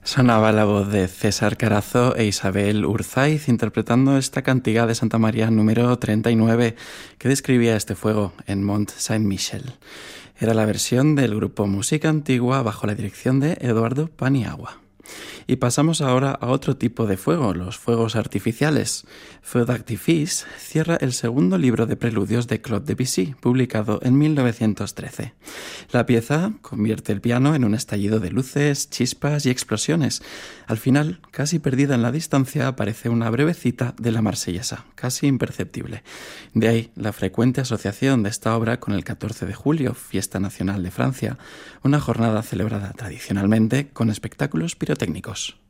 Sonaba la voz de César Carazo e Isabel Urzaiz interpretando esta cantiga de Santa María número 39 que describía este fuego en Mont Saint-Michel. Era la versión del grupo Música Antigua bajo la dirección de Eduardo Paniagua. Y pasamos ahora a otro tipo de fuego, los fuegos artificiales. Feu d'artifice cierra el segundo libro de preludios de Claude Debussy, publicado en 1913. La pieza convierte el piano en un estallido de luces, chispas y explosiones. Al final, casi perdida en la distancia, aparece una breve cita de la Marsellesa, casi imperceptible. De ahí la frecuente asociación de esta obra con el 14 de julio, Fiesta Nacional de Francia, una jornada celebrada tradicionalmente con espectáculos pirotécnicos.